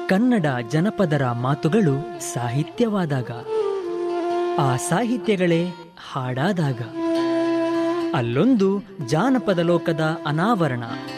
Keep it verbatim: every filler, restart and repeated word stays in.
ಕನ್ನಡ ಜನಪದರ ಮಾತುಗಳು ಸಾಹಿತ್ಯವಾದಾಗ, ಆ ಸಾಹಿತ್ಯಗಳೇ ಹಾಡಾದಾಗ ಅಲ್ಲೊಂದು ಜಾನಪದ ಲೋಕದ ಅನಾವರಣ.